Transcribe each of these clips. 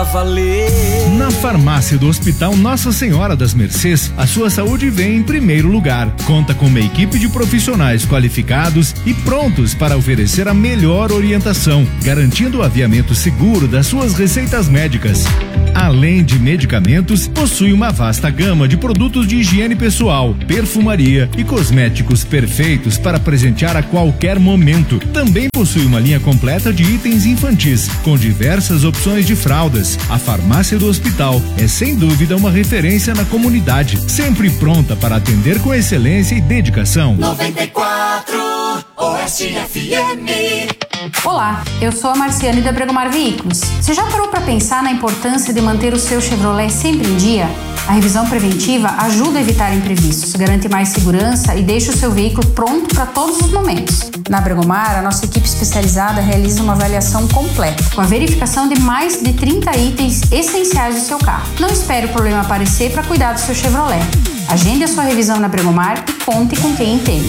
pra valer. Na farmácia do Hospital Nossa Senhora das Mercês, a sua saúde vem em primeiro lugar. Conta com uma equipe de profissionais qualificados e prontos para oferecer a melhor orientação, garantindo o aviamento seguro das suas receitas médicas. Além de medicamentos, possui uma vasta gama de produtos de higiene pessoal, perfumaria e cosméticos perfeitos para presentear a qualquer momento. Também possui uma linha completa de itens infantis, com diversas opções de fraldas. A farmácia do hospital é sem dúvida uma referência na comunidade, sempre pronta para atender com excelência e dedicação. 94 Oeste FM. Olá, eu sou a Marciane da Bregomar Veículos. Você já parou para pensar na importância de manter o seu Chevrolet sempre em dia? A revisão preventiva ajuda a evitar imprevistos, garante mais segurança e deixa o seu veículo pronto para todos os momentos. Na Bregomar, a nossa equipe especializada realiza uma avaliação completa, com a verificação de mais de 30 itens essenciais do seu carro. Não espere o problema aparecer para cuidar do seu Chevrolet. Agende a sua revisão na Bregomar e conte com quem entende.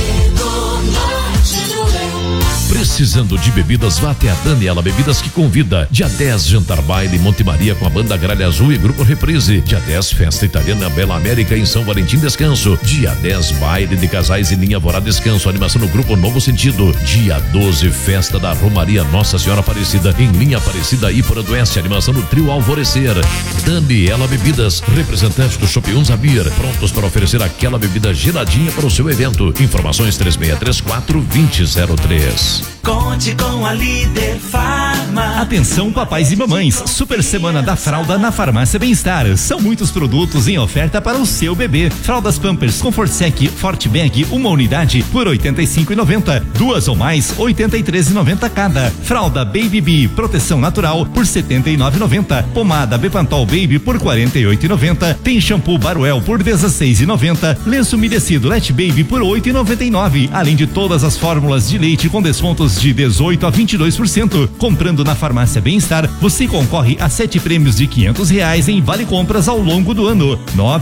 Precisando de bebidas, vá até a Daniela Bebidas, que convida. Dia 10, jantar baile Monte Maria com a banda Gralha Azul e Grupo Reprise. Dia 10, festa italiana Bela América em São Valentim Descanso. Dia 10, baile de casais em Linha Vorá Descanso, animação no Grupo Novo Sentido. Dia 12, festa da Romaria Nossa Senhora Aparecida em Linha Aparecida Ípora do Oeste, animação no Trio Alvorecer. Daniela Bebidas, representante do Shopping Unzabir, prontos para oferecer aquela bebida geladinha para o seu evento. Informações 3634-2003. Conte com a Líder Farma. Atenção, papais e mamães, super semana da fralda na Farmácia Bem-Estar. São muitos produtos em oferta para o seu bebê. Fraldas Pampers Comfort Sec Forte Bag, uma unidade por R$ 85,90. Duas ou mais, R$ 83,90 cada. Fralda Baby Bee Proteção Natural por R$ 79,90. Pomada Bepantol Baby por R$ 48,90. Tem shampoo Baruel por R$ 16,90. Lenço umedecido Let Baby por R$ 8,99. Além de todas as fórmulas de leite com descontos de 18% a 22%. Comprando na Farmácia Bem-Estar, você concorre a 7 prêmios de R$500 em vale compras ao longo do ano.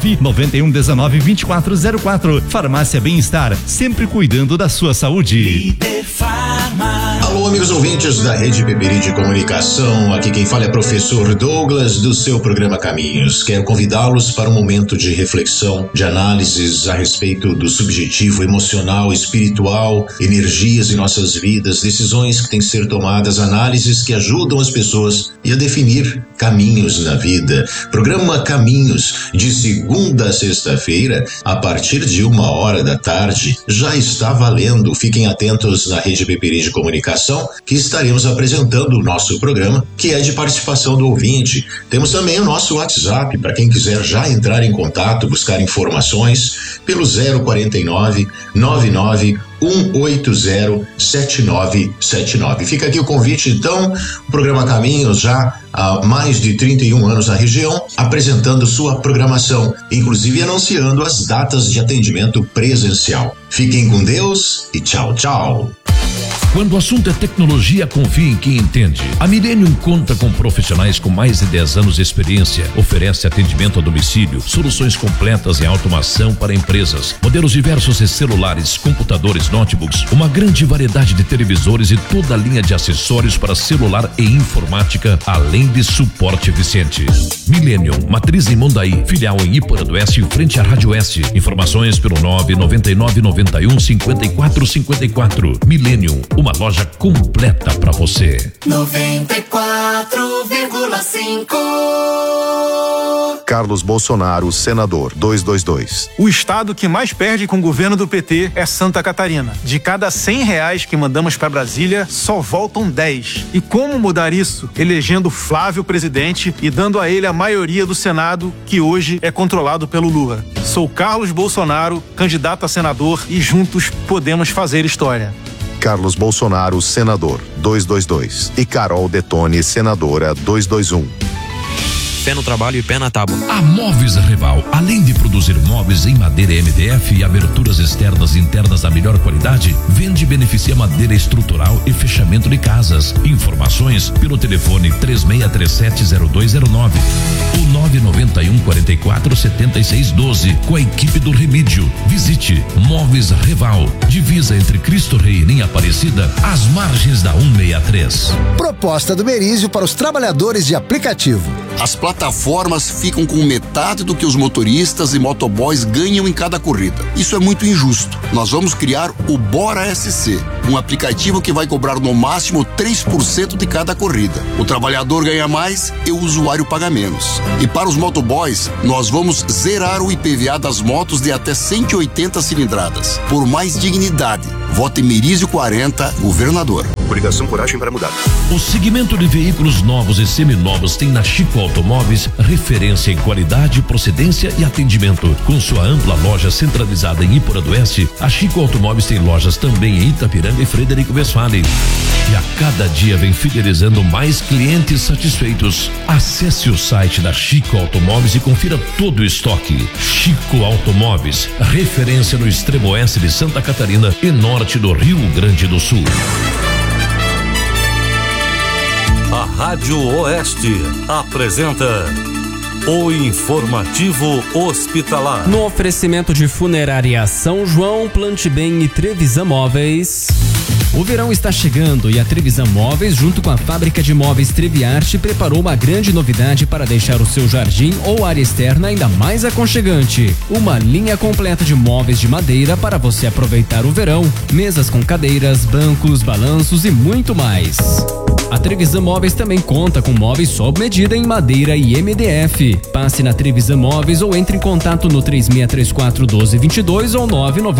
991192404. Farmácia Bem-Estar, sempre cuidando da sua saúde. Líder Farma. Alô, amigos ouvintes da Rede Peperi de Comunicação. Aqui quem fala é professor Douglas, do seu programa Caminhos. Quero convidá-los para um momento de reflexão, de análises a respeito do subjetivo, emocional, espiritual, energias em nossas vidas, decisões que têm que ser tomadas, análises que ajudam as pessoas e a definir caminhos na vida. Programa Caminhos, de segunda a sexta-feira, a partir de 1h da tarde, já está valendo. Fiquem atentos na Rede Peperi de Comunicação, que estaremos apresentando o nosso programa, que é de participação do ouvinte. Temos também o nosso WhatsApp, para quem quiser já entrar em contato, buscar informações, pelo 049 99 1807979. Fica aqui o convite, então, o programa Caminhos, já há mais de 31 anos na região, apresentando sua programação, inclusive anunciando as datas de atendimento presencial. Fiquem com Deus e tchau, tchau. Quando o assunto é tecnologia, confie em quem entende. A Millennium conta com profissionais com mais de 10 anos de experiência. Oferece atendimento a domicílio, soluções completas em automação para empresas, modelos diversos de celulares, computadores, notebooks, uma grande variedade de televisores e toda a linha de acessórios para celular e informática, além de suporte eficiente. Millennium, matriz em Mondaí, filial em Ípora do Oeste, em frente à Rádio Oeste. Informações pelo 999915454. Millennium, uma loja completa para você. 94,5. Carlos Bolsonaro, senador, 222. O estado que mais perde com o governo do PT é Santa Catarina. De cada R$100 que mandamos para Brasília, só voltam 10. E como mudar isso? Elegendo Flávio presidente e dando a ele a maioria do Senado, que hoje é controlado pelo Lula. Sou Carlos Bolsonaro, candidato a senador, e juntos podemos fazer história. Carlos Bolsonaro, senador, 222. E Carol Detone, senadora, 221. pé no trabalho e pé na tábua. A Móveis Reval, além de produzir móveis em madeira MDF e aberturas externas e internas da melhor qualidade, vende e beneficia madeira estrutural e fechamento de casas. Informações pelo telefone 36370209 ou 991447612 com a equipe do Remídio. Visite Móveis Reval, divisa entre Cristo Rei e Linha Aparecida, às margens da 163. Proposta do Merizio para os trabalhadores de aplicativo. As plataformas ficam com metade do que os motoristas e motoboys ganham em cada corrida. Isso é muito injusto. Nós vamos criar o Bora SC, um aplicativo que vai cobrar no máximo 3% de cada corrida. O trabalhador ganha mais e o usuário paga menos. E para os motoboys, nós vamos zerar o IPVA das motos de até 180 cilindradas. Por mais dignidade, vote Merizio 40, governador. Coligação Coragem para Mudar. O segmento de veículos novos e seminovos tem na Chico Automóveis referência em qualidade, procedência e atendimento. Com sua ampla loja centralizada em Iporã do Oeste, a Chico Automóveis tem lojas também em Itapiranga e Frederico Westphalen. E a cada dia vem fidelizando mais clientes satisfeitos. Acesse o site da Chico Automóveis e confira todo o estoque. Chico Automóveis, referência no extremo oeste de Santa Catarina e norte do Rio Grande do Sul. A Rádio Oeste apresenta o Informativo Hospitalar. No oferecimento de Funerária São João, Plante Bem e Trevisan Móveis. O verão está chegando e a Trevisan Móveis, junto com a fábrica de móveis Treviarte, preparou uma grande novidade para deixar o seu jardim ou área externa ainda mais aconchegante. Uma linha completa de móveis de madeira para você aproveitar o verão. Mesas com cadeiras, bancos, balanços e muito mais. A Trevisan Móveis também conta com móveis sob medida em madeira e MDF. Passe na Trevisan Móveis ou entre em contato no 3634-1222 ou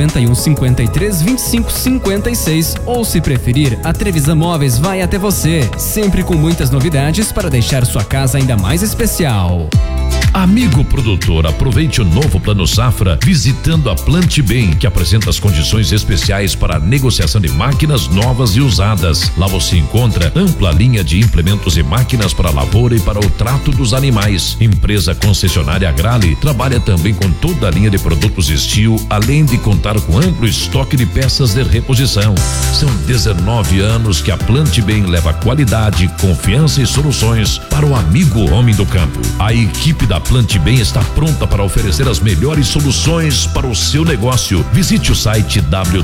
991-53-2556. Ou, se preferir, a Trevisan Móveis vai até você, sempre com muitas novidades para deixar sua casa ainda mais especial. Amigo produtor, aproveite o novo Plano Safra visitando a Plante Bem, que apresenta as condições especiais para a negociação de máquinas novas e usadas. Lá você encontra ampla linha de implementos e máquinas para a lavoura e para o trato dos animais. Empresa concessionária Agrale trabalha também com toda a linha de produtos Steel, além de contar com amplo estoque de peças de reposição. São 19 anos que a Plante Bem leva qualidade, confiança e soluções para o amigo homem do campo. A equipe da Plante Bem está pronta para oferecer as melhores soluções para o seu negócio. Visite o site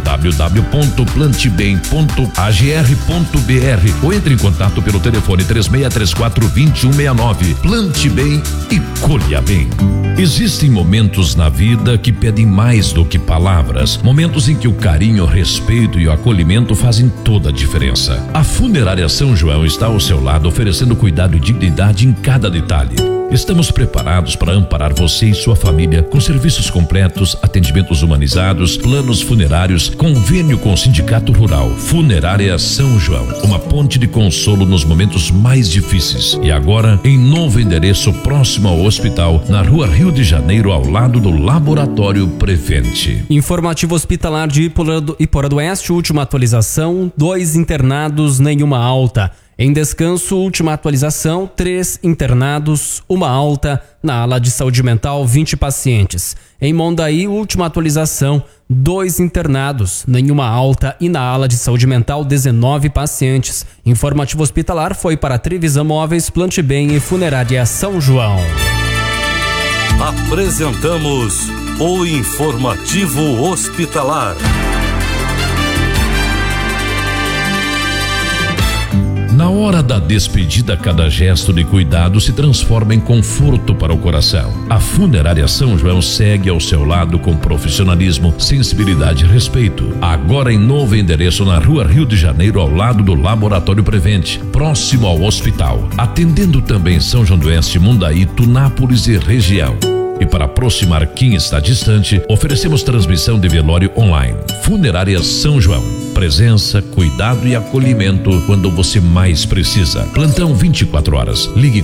www.plantebem.agr.br ou entre em contato pelo telefone 3634-2169. Plante Bem e colha bem. Existem momentos na vida que pedem mais do que palavras, momentos em que o carinho, o respeito e o acolhimento fazem toda a diferença. A Funerária São João está ao seu lado, oferecendo cuidado e dignidade em cada detalhe. Estamos preparados para amparar você e sua família com serviços completos, atendimentos humanizados, planos funerários, convênio com o Sindicato Rural. Funerária São João, uma ponte de consolo nos momentos mais difíceis. E agora, em novo endereço próximo ao hospital, na Rua Rio de Janeiro, ao lado do Laboratório Prevente. Informativo Hospitalar de Iporã do Oeste, última atualização, 2 internados, nenhuma alta. Em descanso, última atualização, 3 internados, 1 alta. Na ala de saúde mental, 20 pacientes. Em Mondaí, última atualização, 2 internados, nenhuma alta. E na ala de saúde mental, 19 pacientes. Informativo Hospitalar foi para Trevisan Móveis, Plante Bem e Funerária São João. Apresentamos o Informativo Hospitalar. Na hora da despedida, cada gesto de cuidado se transforma em conforto para o coração. A Funerária São João segue ao seu lado com profissionalismo, sensibilidade e respeito. Agora em novo endereço na Rua Rio de Janeiro, ao lado do Laboratório Prevente, próximo ao hospital. Atendendo também São João do Oeste, Mundaí, Tunápolis e região. E para aproximar quem está distante, oferecemos transmissão de velório online. Funerária São João. Presença, cuidado e acolhimento quando você mais precisa. Plantão 24 horas. Ligue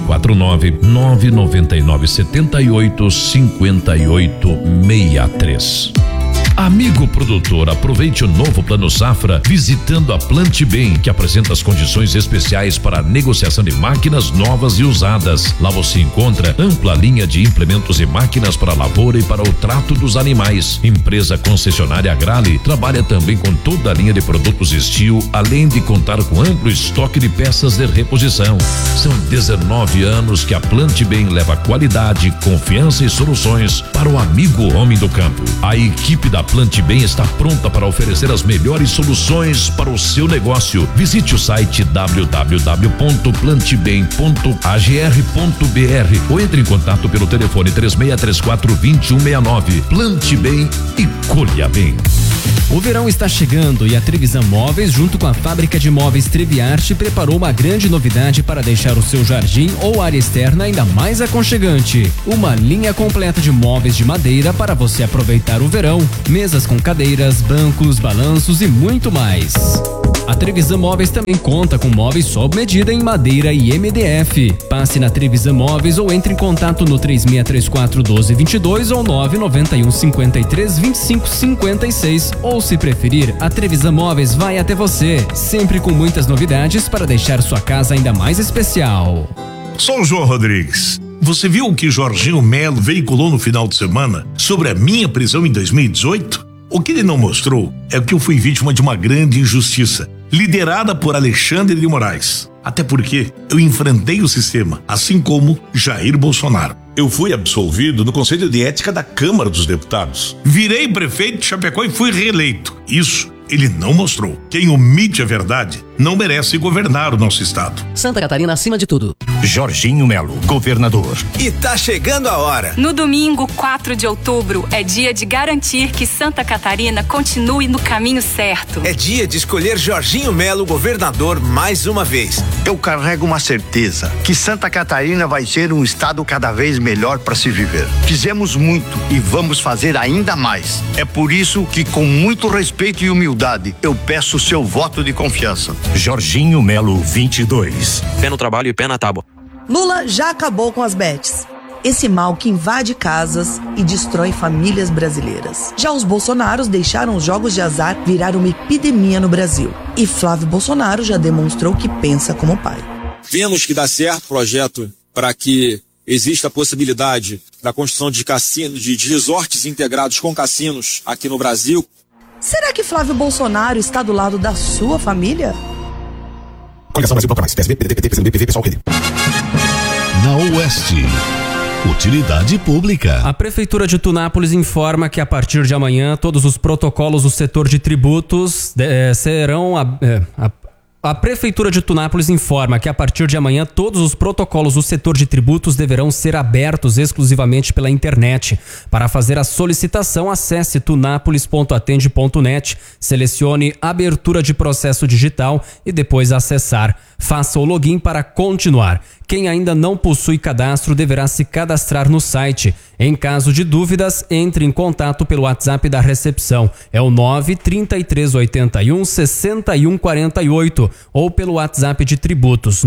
49-999-78-5863. Amigo produtor, aproveite o novo Plano Safra visitando a Plante Bem, que apresenta as condições especiais para a negociação de máquinas novas e usadas. Lá você encontra ampla linha de implementos e máquinas para a lavoura e para o trato dos animais. Empresa concessionária Agrale trabalha também com toda a linha de produtos Steel, além de contar com amplo estoque de peças de reposição. São 19 anos que a Plante Bem leva qualidade, confiança e soluções para o amigo homem do campo. A equipe da Plante Bem está pronta para oferecer as melhores soluções para o seu negócio. Visite o site www.plantebem.agr.br ou entre em contato pelo telefone 3634-2169. Plante Bem e colha bem. O verão está chegando e a Trevisan Móveis, junto com a fábrica de móveis Treviarte, preparou uma grande novidade para deixar o seu jardim ou área externa ainda mais aconchegante. Uma linha completa de móveis de madeira para você aproveitar o verão. Mesas com cadeiras, bancos, balanços e muito mais. A Trevisan Móveis também conta com móveis sob medida em madeira e MDF. Passe na Trevisan Móveis ou entre em contato no 3634-1222 ou 991-53-2556. Ou se preferir, a Trevisan Móveis vai até você, sempre com muitas novidades para deixar sua casa ainda mais especial. Sou o João Rodrigues. Você viu o que Jorginho Melo veiculou no final de semana sobre a minha prisão em 2018? O que ele não mostrou é que eu fui vítima de uma grande injustiça, liderada por Alexandre de Moraes. Até porque eu enfrentei o sistema, assim como Jair Bolsonaro. Eu fui absolvido no Conselho de Ética da Câmara dos Deputados. Virei prefeito de Chapecó e fui reeleito. Isso ele não mostrou. Quem omite a verdade não merece governar o nosso estado. Santa Catarina acima de tudo. Jorginho Melo, governador. E tá chegando a hora. No domingo, 4 de outubro, é dia de garantir que Santa Catarina continue no caminho certo. É dia de escolher Jorginho Melo, governador, mais uma vez. Eu carrego uma certeza, que Santa Catarina vai ser um estado cada vez melhor para se viver. Fizemos muito e vamos fazer ainda mais. É por isso que, com muito respeito e humildade, eu peço o seu voto de confiança. Jorginho Melo 22. Pé no trabalho e pé na tábua. Lula já acabou com as bets. Esse mal que invade casas e destrói famílias brasileiras. Já os Bolsonaros deixaram os jogos de azar virar uma epidemia no Brasil. E Flávio Bolsonaro já demonstrou que pensa como pai. Vemos que dá certo o projeto para que existe a possibilidade da construção de cassinos, de resorts integrados com cassinos aqui no Brasil. Será que Flávio Bolsonaro está do lado da sua família? Coligação Brasil Plataforma, PSB, PDT, PSDB, PV, pessoal, PL. Na Oeste, utilidade pública. A Prefeitura de Tunápolis informa que a partir de amanhã todos os protocolos do setor de tributos serão A Prefeitura de Tunápolis informa que a partir de amanhã todos os protocolos do setor de tributos deverão ser abertos exclusivamente pela internet. Para fazer a solicitação, acesse tunápolis.atende.net, selecione abertura de processo digital e depois acessar. Faça o login para continuar. Quem ainda não possui cadastro deverá se cadastrar no site. Em caso de dúvidas, entre em contato pelo WhatsApp da recepção. É o 93381-6148 ou pelo WhatsApp de tributos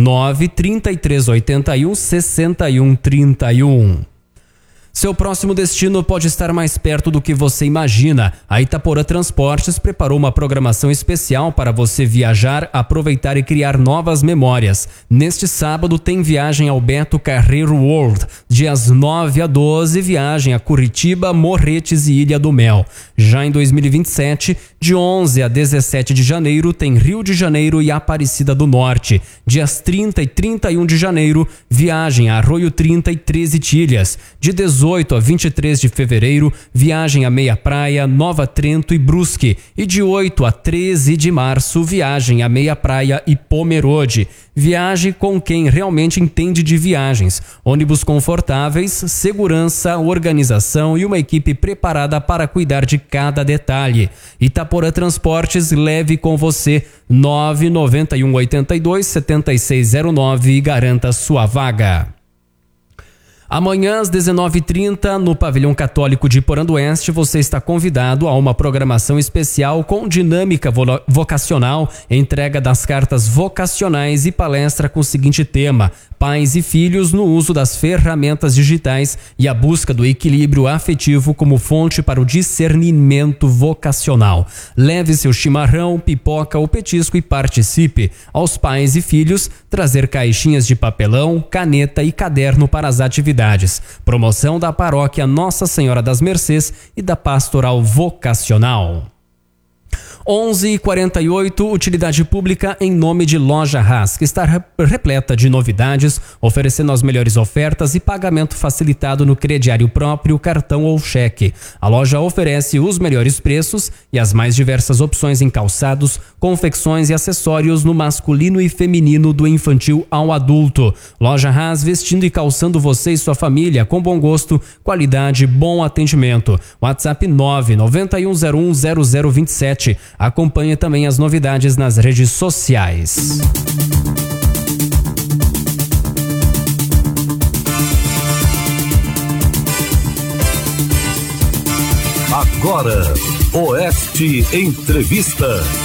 93381-6131. Seu próximo destino pode estar mais perto do que você imagina. A Itaporã Transportes preparou uma programação especial para você viajar, aproveitar e criar novas memórias. Neste sábado tem viagem ao Beto Carreiro World. Dias 9 a 12, viagem a Curitiba, Morretes e Ilha do Mel. Já em 2027, de 11 a 17 de janeiro, tem Rio de Janeiro e Aparecida do Norte. Dias 30 e 31 de janeiro, viagem a Arroio 30 e 13 Tilhas. De 18 a 23 de fevereiro, viagem a Meia Praia, Nova Trento e Brusque. E de 8 a 13 de março, viagem a Meia Praia e Pomerode. Viaje com quem realmente entende de viagens. Ônibus confortáveis, segurança, organização e uma equipe preparada para cuidar de cada detalhe. Itaporã Transportes, leve com você. 99182-7609 e garanta sua vaga. Amanhã, às 19h30, no Pavilhão Católico de Iporã do Oeste, você está convidado a uma programação especial com dinâmica vocacional, entrega das cartas vocacionais e palestra com o seguinte tema: pais e filhos no uso das ferramentas digitais e a busca do equilíbrio afetivo como fonte para o discernimento vocacional. Leve seu chimarrão, pipoca ou petisco e participe. Aos pais e filhos, trazer caixinhas de papelão, caneta e caderno para as atividades. Promoção da Paróquia Nossa Senhora das Mercês e da Pastoral Vocacional. 11h48, utilidade pública em nome de Loja Haas, que está repleta de novidades, oferecendo as melhores ofertas e pagamento facilitado no crediário próprio, cartão ou cheque. A loja oferece os melhores preços e as mais diversas opções em calçados, confecções e acessórios no masculino e feminino, do infantil ao adulto. Loja Haas, vestindo e calçando você e sua família com bom gosto, qualidade, bom atendimento. WhatsApp 991010027. Acompanhe também as novidades nas redes sociais. Agora, Oeste Entrevista.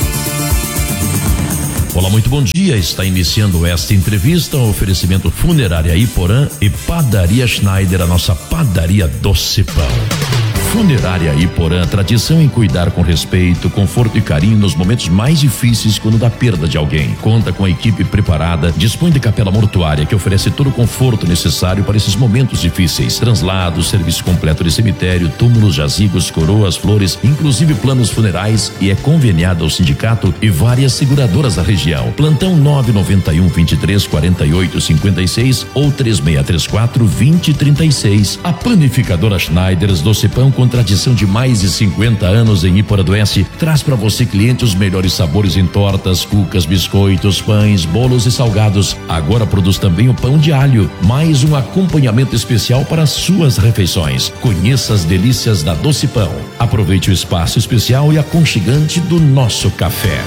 Olá, muito bom dia. Está iniciando esta entrevista, um oferecimento Funerária Iporã e Padaria Schneider, a nossa padaria Doce Pão. Funerária Iporã, tradição em cuidar com respeito, conforto e carinho nos momentos mais difíceis quando da perda de alguém. Conta com a equipe preparada, dispõe de capela mortuária que oferece todo o conforto necessário para esses momentos difíceis. Translados, serviço completo de cemitério, túmulos, jazigos, coroas, flores, inclusive planos funerais, e é conveniada ao sindicato e várias seguradoras da região. Plantão 991 23 48 56 ou 3634 2036. A panificadora Schneiders Doce Pão, com tradição de mais de 50 anos em Iporã do Oeste, traz para você, cliente, os melhores sabores em tortas, cucas, biscoitos, pães, bolos e salgados. Agora produz também o pão de alho, mais um acompanhamento especial para as suas refeições. Conheça as delícias da Doce Pão. Aproveite o espaço especial e aconchegante do nosso café.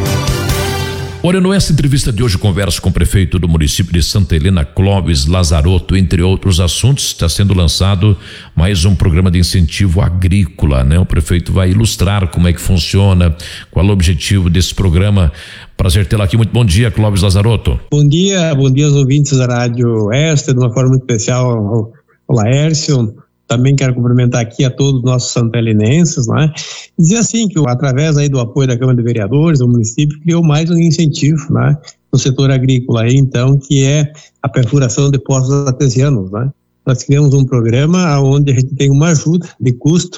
Olha, nessa entrevista de hoje converso com o prefeito do município de Santa Helena, Clóvis Lazarotto. Entre outros assuntos, está sendo lançado mais um programa de incentivo agrícola, né? O prefeito vai ilustrar como é que funciona, qual é o objetivo desse programa. Prazer tê-lo aqui. Muito bom dia, Clóvis Lazarotto. Bom dia aos ouvintes da Rádio Oeste, de uma forma muito especial ao Laércio. Também quero cumprimentar aqui a todos os nossos santelinenses, né? Dizer assim que através aí do apoio da Câmara de Vereadores, o município criou mais um incentivo, né, no setor agrícola aí, então, que é a perfuração de poços artesianos, né? Nós criamos um programa onde a gente tem uma ajuda de custo,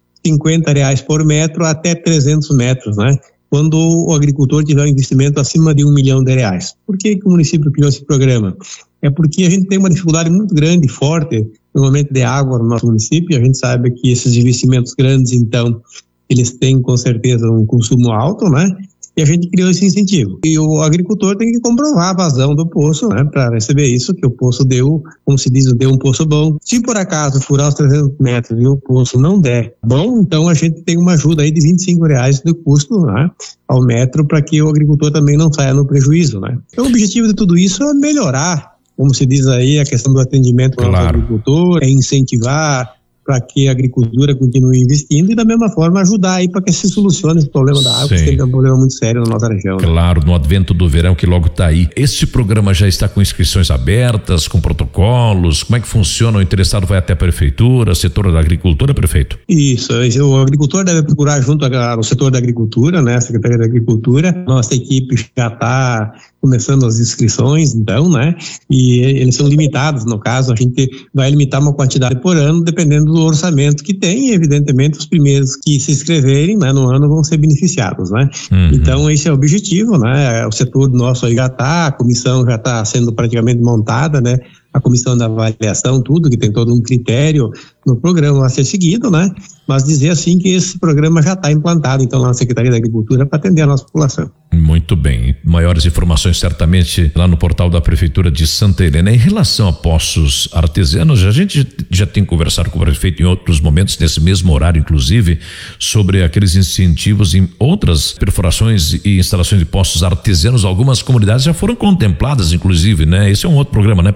R$50 por metro até 300 metros, né? Quando o agricultor tiver um investimento acima de R$1 milhão. Por que o município criou esse programa? É porque a gente tem uma dificuldade muito grande e forte no momento de água no nosso município. A gente sabe que esses investimentos grandes, então, eles têm com certeza um consumo alto, né? E a gente criou esse incentivo. E o agricultor tem que comprovar a vazão do poço, né? Para receber isso, que o poço deu, como se diz, deu um poço bom. Se por acaso furar os 300 metros e o poço não der bom, então a gente tem uma ajuda aí de R$25 de custo, né, ao metro, para que o agricultor também não saia no prejuízo, né? Então o objetivo de tudo isso é melhorar, como se diz aí, a questão do atendimento ao agricultor, é incentivar para que a agricultura continue investindo e da mesma forma ajudar aí para que se solucione esse problema da água, que é um problema muito sério na nossa região. Claro, né? No advento do verão que logo está aí. Este programa já está com inscrições abertas, com protocolos? Como é que funciona? O interessado vai até a prefeitura, setor da agricultura, prefeito? Isso, o agricultor deve procurar junto ao setor da agricultura, né, a Secretaria da Agricultura. Nossa equipe já está começando as inscrições, então, né, e eles são limitados, no caso, a gente vai limitar uma quantidade por ano, dependendo do orçamento que tem, e evidentemente os primeiros que se inscreverem, né, no ano vão ser beneficiados, né. Então esse é o objetivo, né, o setor nosso aí já está, a comissão já está sendo praticamente montada, né, a comissão da avaliação, tudo, que tem todo um critério no programa a ser seguido, né? Mas dizer assim que esse programa já está implantado, então, lá na Secretaria da Agricultura para atender a nossa população. Muito bem. Maiores informações certamente lá no portal da Prefeitura de Santa Helena. Em relação a poços artesianos, a gente já tem conversado com o prefeito em outros momentos, nesse mesmo horário, inclusive, sobre aqueles incentivos em outras perfurações e instalações de poços artesianos. Algumas comunidades já foram contempladas, inclusive, né? Esse é um outro programa, né, prefeito?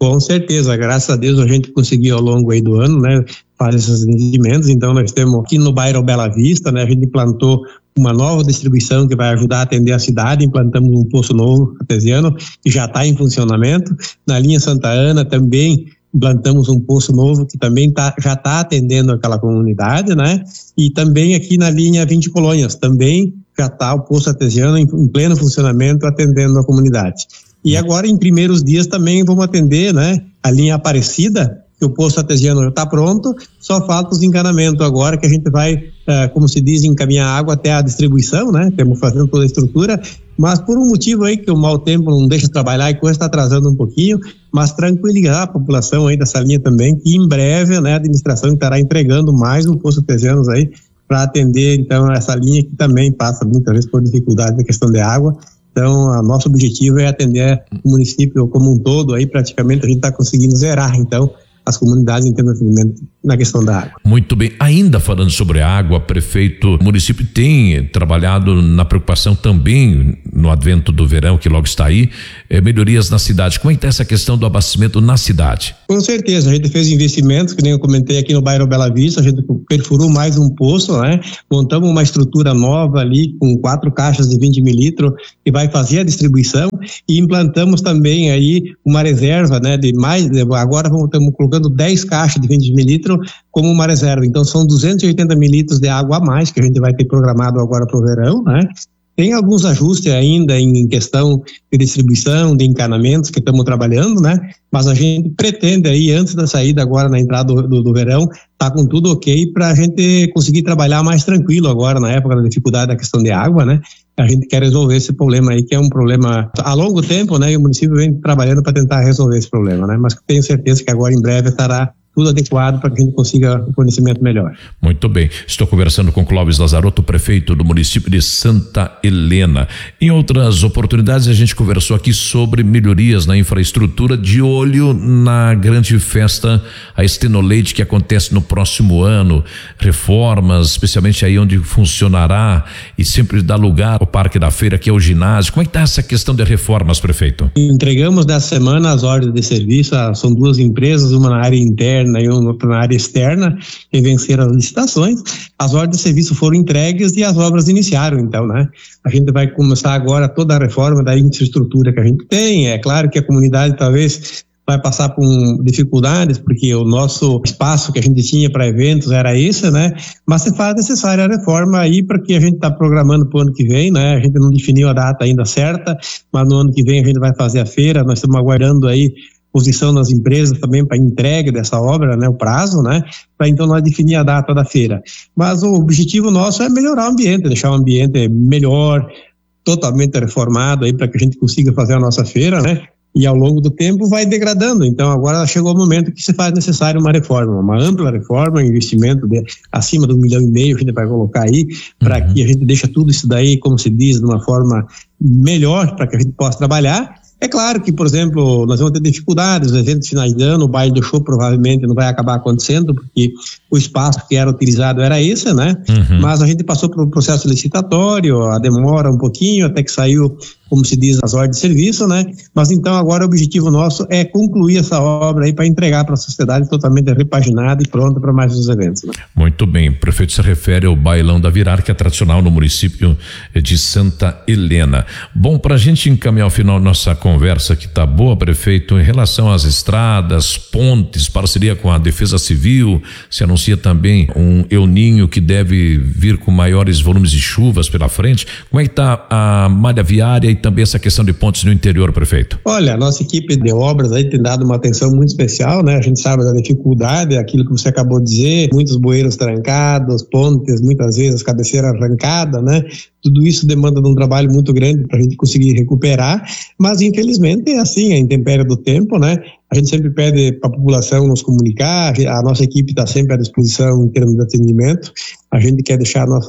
Com certeza, graças a Deus a gente conseguiu ao longo aí do ano, né, fazer esses atendimentos. Então nós temos aqui no bairro Bela Vista, né, a gente implantou uma nova distribuição que vai ajudar a atender a cidade. Implantamos um poço novo artesiano que já está em funcionamento. Na linha Santa Ana também implantamos um poço novo que também já está atendendo aquela comunidade, né? E também aqui na linha 20 Colônias também já está o poço artesiano em pleno funcionamento atendendo a comunidade. E agora em primeiros dias também vamos atender, né, a linha Aparecida, que o poço artesiano já está pronto, só falta os encanamentos agora que a gente vai, como se diz, encaminhar água até a distribuição, né? Estamos fazendo toda a estrutura, mas por um motivo aí que o mau tempo não deixa trabalhar e coisa está atrasando um pouquinho, mas tranquilizar a população aí dessa linha também, que em breve, né, a administração estará entregando mais um poço artesiano aí para atender, então, essa linha que também passa muitas vezes por dificuldade na questão de água. Então, o nosso objetivo é atender o município como um todo, aí praticamente a gente está conseguindo zerar, então, as comunidades em termos de atendimento na questão da água. Muito bem. Ainda falando sobre a água, prefeito, o município tem trabalhado na preocupação também no advento do verão, que logo está aí, melhorias na cidade. Como é que está essa questão do abastecimento na cidade? Com certeza, a gente fez investimentos, que nem eu comentei aqui no bairro Bela Vista, a gente perfurou mais um poço, né? Montamos uma estrutura nova ali com 4 caixas de 20 mil litros que vai fazer a distribuição, e implantamos também aí uma reserva, né? Agora estamos colocando 10 caixas de 20 mil litros como uma reserva. Então são 280 mil litros de água a mais que a gente vai ter programado agora para o verão, né? Tem alguns ajustes ainda em questão de distribuição, de encanamentos que estamos trabalhando, né? Mas a gente pretende aí, antes da saída agora na entrada do verão, tá com tudo ok para a gente conseguir trabalhar mais tranquilo agora na época da dificuldade da questão de água, né? A gente quer resolver esse problema aí, que é um problema a longo tempo, né? E o município vem trabalhando para tentar resolver esse problema, né? Mas tenho certeza que agora em breve estará tudo adequado para que a gente consiga um fornecimento melhor. Muito bem. Estou conversando com Clóvis Lazarotto, prefeito do município de Santa Helena. Em outras oportunidades, a gente conversou aqui sobre melhorias na infraestrutura, de olho na grande festa, a Estenoleite, que acontece no próximo ano, reformas, especialmente aí onde funcionará e sempre dá lugar ao Parque da Feira, que é o ginásio. Como é que está essa questão de reformas, prefeito? Entregamos nessa semana as ordens de serviço, são 2 empresas, uma na área interna e outra na área externa, que venceram as licitações. As ordens de serviço foram entregues e as obras iniciaram, então, né? A gente vai começar agora toda a reforma da infraestrutura que a gente tem. É claro que a comunidade talvez vai passar por dificuldades, porque o nosso espaço que a gente tinha para eventos era esse, né? Mas se faz necessária a reforma aí, porque a gente está programando para o ano que vem, né? A gente não definiu a data ainda certa, mas no ano que vem a gente vai fazer a feira. Nós estamos aguardando aí posição nas empresas também para entrega dessa obra, né, o prazo, né, para então nós definir a data da feira. Mas o objetivo nosso é melhorar o ambiente, deixar o ambiente melhor, totalmente reformado aí para que a gente consiga fazer a nossa feira, né, e ao longo do tempo vai degradando. Então agora chegou o momento que se faz necessário uma reforma, uma ampla reforma, um investimento acima de 1,5 milhão que a gente vai colocar aí, para que a gente deixe tudo isso daí, como se diz, de uma forma melhor, para que a gente possa trabalhar. É claro que, por exemplo, nós vamos ter dificuldades, os eventos finais de ano, o baile do show provavelmente não vai acabar acontecendo, porque o espaço que era utilizado era esse, né? Mas a gente passou por um processo licitatório, a demora um pouquinho, até que saiu, como se diz, as ordens de serviço, né? Mas então agora o objetivo nosso é concluir essa obra aí para entregar para a sociedade totalmente repaginada e pronta para mais uns eventos, né? Muito bem, o prefeito se refere ao Bailão da Virar, que é tradicional no município de Santa Helena. Bom, para a gente encaminhar ao final nossa conversa, que tá boa, prefeito, em relação às estradas, pontes, parceria com a Defesa Civil, se anuncia também um El Niño que deve vir com maiores volumes de chuvas pela frente. Como é que tá a malha viária e também essa questão de pontes no interior, prefeito? Olha, a nossa equipe de obras aí tem dado uma atenção muito especial, né? A gente sabe da dificuldade, aquilo que você acabou de dizer, muitos bueiros trancados, pontes, muitas vezes cabeceira arrancada, né? Tudo isso demanda de um trabalho muito grande para a gente conseguir recuperar, mas infelizmente é assim, a intempérie do tempo, né? A gente sempre pede para a população nos comunicar, a nossa equipe está sempre à disposição em termos de atendimento, a gente quer deixar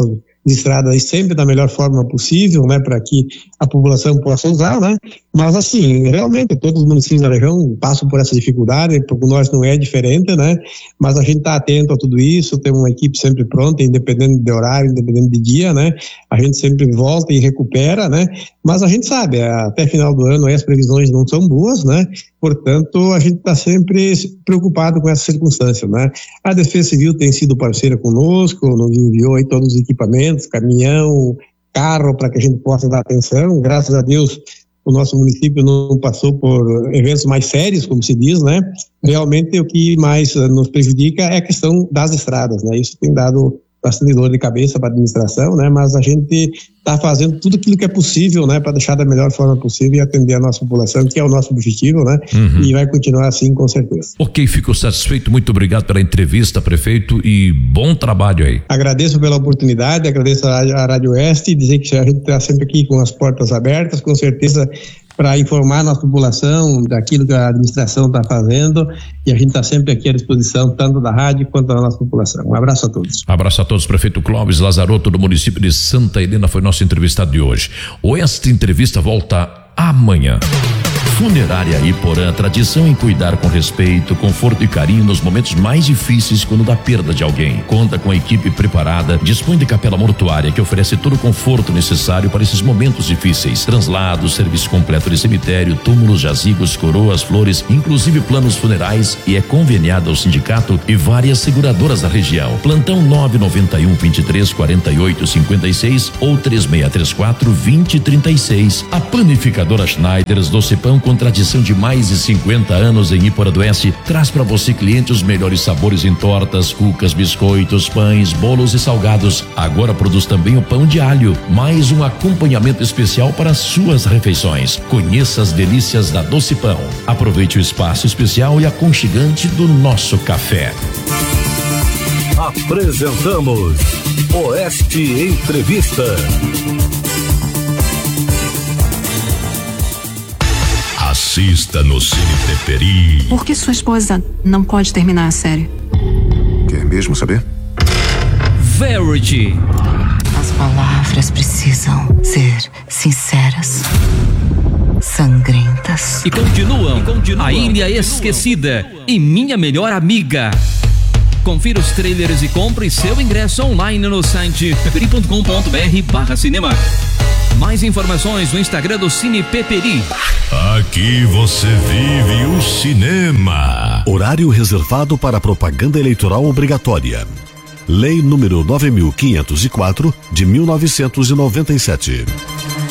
de estrada aí sempre da melhor forma possível, né, para que a população possa usar, né, mas assim, realmente todos os municípios da região passam por essa dificuldade, porque nós não é diferente, né, mas a gente está atento a tudo isso, tem uma equipe sempre pronta, independente de horário, independente de dia, né, a gente sempre volta e recupera, né, mas a gente sabe, até final do ano aí as previsões não são boas, né, portanto a gente está sempre preocupado com essa circunstância, né. A Defesa Civil tem sido parceira conosco, nos enviou aí todos os equipamentos, caminhão, carro, para que a gente possa dar atenção. Graças a Deus o nosso município não passou por eventos mais sérios, como se diz, né? Realmente o que mais nos prejudica é a questão das estradas, né? Isso tem dado bastante dor de cabeça para a administração, né? Mas a gente está fazendo tudo aquilo que é possível, né? Para deixar da melhor forma possível e atender a nossa população, que é o nosso objetivo, né? E vai continuar assim, com certeza. Ok, fico satisfeito. Muito obrigado pela entrevista, prefeito, e bom trabalho aí. Agradeço pela oportunidade, agradeço a Rádio Oeste e dizer que a gente está sempre aqui com as portas abertas, com certeza, para informar a nossa população daquilo que a administração está fazendo, e a gente está sempre aqui à disposição, tanto da rádio quanto da nossa população. Um abraço a todos. Abraço a todos, prefeito Clóvis Lazarotto, do município de Santa Helena, foi nosso entrevistado de hoje. Esta entrevista volta amanhã. Funerária Iporã, tradição em cuidar com respeito, conforto e carinho nos momentos mais difíceis quando da perda de alguém. Conta com a equipe preparada, dispõe de capela mortuária que oferece todo o conforto necessário para esses momentos difíceis. Translados, serviço completo de cemitério, túmulos, jazigos, coroas, flores, inclusive planos funerais, e é conveniada ao sindicato e várias seguradoras da região. Plantão 991 23 48 56 ou 3634 2036. A panificadora Schneiders Docipão, com tradição de mais de 50 anos em Iporã do Oeste, traz para você, cliente, os melhores sabores em tortas, cucas, biscoitos, pães, bolos e salgados. Agora produz também o pão de alho, mais um acompanhamento especial para suas refeições. Conheça as delícias da Docipão. Aproveite o espaço especial e aconchegante do nosso café. Apresentamos Oeste Entrevista. Assista no Cine Peperi. Por que sua esposa não pode terminar a série? Quer mesmo saber? Verity. As palavras precisam ser sinceras, sangrentas. E continuam. A Ilha Esquecida e Minha Melhor Amiga. Confira os trailers e compre seu ingresso online no site peperi.com.br/cinema. Mais informações no Instagram do Cine Peperi. Aqui você vive o cinema. Horário reservado para propaganda eleitoral obrigatória. Lei número 9.504 de 1997.